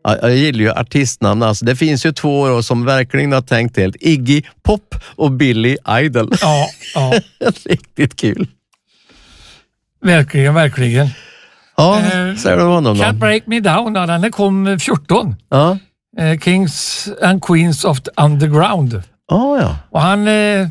Ja, jag gillar ju artistnamn. Alltså, det finns ju 2 då som verkligen har tänkt helt. Iggy Pop och Billy Idol. Ja. Riktigt kul. Verkligen. Ja, säger du honom då? Can't Break Me Down, den kom 14. Ja. Kings and Queens of the Underground. Ja. Och han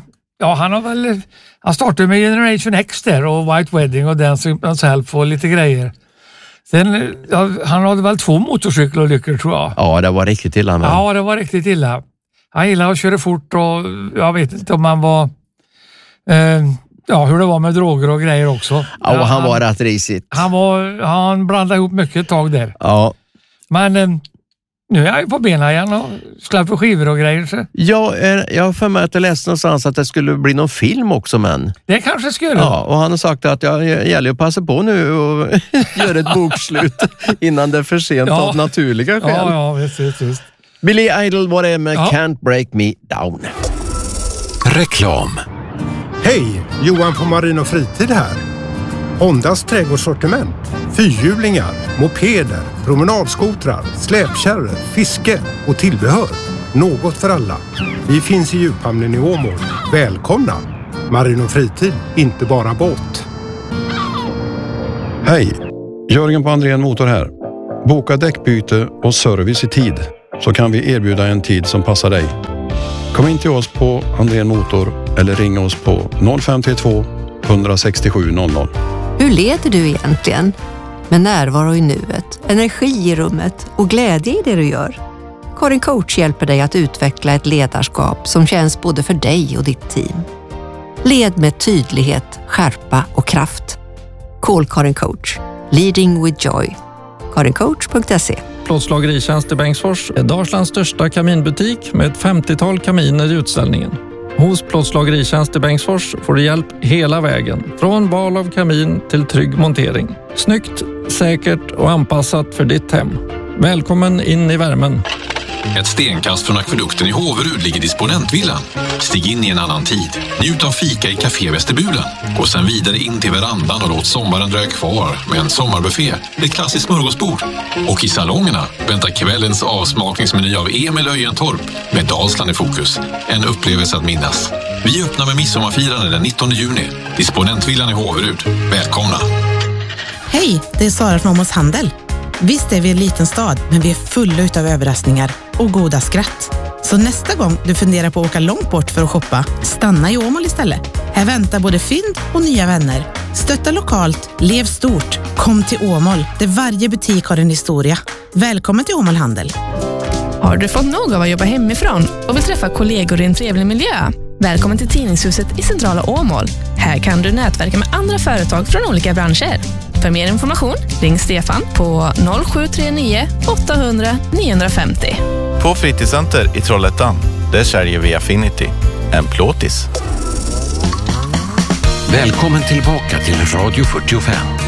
startade med Generation X där och White Wedding och Dance With Myself och lite grejer. Sen, han hade väl 2 motorcykelolyckor tror jag. Ja, det var riktigt illa. Men... Ja, det var riktigt illa. Han gillade att köra fort och jag vet inte om han var... hur det var med droger och grejer också. Ja, och han var rätt risigt. Han blandade ihop mycket ett tag där. Ja. Men nu är jag ju på benen igen och släpper skivor och grejer. Så. Ja, jag har för mig att jag läste någonstans att det skulle bli någon film också, men... Det kanske skulle. Ja, och han har sagt att jag gäller att passa på nu och göra ett bokslut innan det är för sent av naturliga skäl. Ja, visst. Billy Idol var det med Can't Break Me Down. Reklam. Hej, Johan på Marin och Fritid här. Hondas trädgårdssortiment, fyrhjulingar, mopeder, promenadskotrar, släpkärror, fiske och tillbehör. Något för alla. Vi finns i djuphamnen i Åmål. Välkomna! Marin och Fritid, inte bara båt. Hej, Jörgen på Andrén Motor här. Boka däckbyte och service i tid så kan vi erbjuda en tid som passar dig. Kom in till oss på Andrén Motor eller ring oss på 0532 167 00. Hur leder du egentligen? Med närvaro i nuet, energi i rummet och glädje i det du gör. Karin Coach hjälper dig att utveckla ett ledarskap som känns både för dig och ditt team. Led med tydlighet, skärpa och kraft. Call Karin Coach. Leading with joy. karincoach.se. Plåtslageritjänst i Bengtsfors är Dalslands största kaminbutik med ett 50-tal kaminer i utställningen. Hos Plåtslageritjänst i Bengtsfors får du hjälp hela vägen. Från val av kamin till trygg montering. Snyggt, säkert och anpassat för ditt hem. Välkommen in i värmen. Ett stenkast från akvedukten i Håverud ligger Disponentvillan. Stig in i en annan tid. Njut av fika i Café Västerbulen. Gå sen vidare in till verandan och låt sommaren dröja kvar med en sommarbuffé, ett klassiskt smörgåsbord. Och i salongerna väntar kvällens avsmakningsmeny av Emil Öjentorp med Dalsland i fokus. En upplevelse att minnas. Vi öppnar med midsommarfirande den 19 juni. Disponentvillan i Håverud. Välkomna! Hej, det är Sara från Åmåls Handel. Visst är vi en liten stad, men vi är fulla utav överraskningar och goda skratt. Så nästa gång du funderar på att åka långt bort för att shoppa, stanna i Åmål istället. Här väntar både fynd och nya vänner. Stötta lokalt, lev stort. Kom till Åmål, där varje butik har en historia. Välkommen till Åmål Handel. Har du fått nog av att jobba hemifrån och vill träffa kollegor i en trevlig miljö? Välkommen till Tidningshuset i centrala Åmål. Här kan du nätverka med andra företag från olika branscher. För mer information, ring Stefan på 0739 800 950. På Fritidscenter i Trollhättan, där säljer vi Affinity, en plåtis. Välkommen tillbaka till Radio 45.